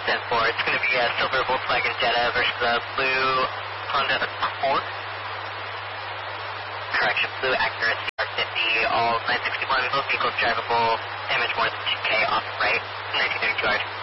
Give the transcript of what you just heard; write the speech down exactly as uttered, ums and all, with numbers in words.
ten four. It's going to be a silver Volkswagen Jetta versus a blue Honda Accord. Correction, blue Acura C R fifty, all nine sixty-one, both vehicles drivable, damage more than two K off right, nineteen thirty-two hours.